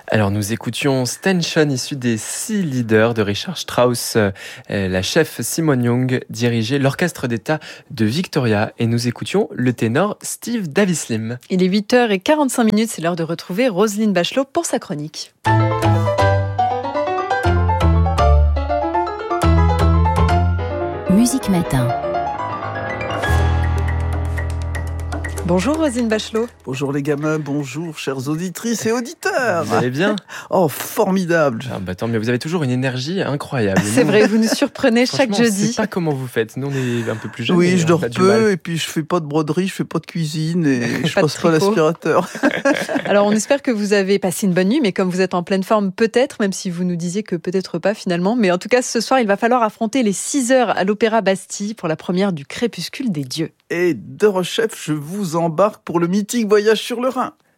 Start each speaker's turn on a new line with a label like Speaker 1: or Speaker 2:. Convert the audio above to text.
Speaker 1: Alors nous écoutions Stention issu des 6 leaders de Richard Strauss. La chef Simone Young dirigeait l'orchestre d'État de Victoria et nous écoutions le ténor Steve Davislim.
Speaker 2: Il est 8h45, c'est l'heure de retrouver Roselyne Bachelot pour sa chronique.
Speaker 3: Musique Matin.
Speaker 2: Bonjour Roselyne Bachelot.
Speaker 4: Bonjour les gamins, bonjour chères auditrices et auditeurs.
Speaker 1: Vous allez bien ?
Speaker 4: Oh, formidable.
Speaker 1: Tant mieux, vous avez toujours une énergie incroyable.
Speaker 2: C'est vrai, vous nous surprenez chaque jeudi.
Speaker 1: Je ne sais pas comment vous faites, nous on est un peu plus jeunes.
Speaker 4: Oui, je dors peu et puis je fais pas de broderie, je fais pas de cuisine et je passe pas l'aspirateur.
Speaker 2: Alors on espère que vous avez passé une bonne nuit, mais comme vous êtes en pleine forme peut-être, même si vous nous disiez que peut-être pas finalement. Mais en tout cas ce soir il va falloir affronter les 6 heures à l'Opéra Bastille pour la première du Crépuscule des Dieux.
Speaker 4: Et de rechef, je vous embarque pour le mythique voyage sur le Rhin.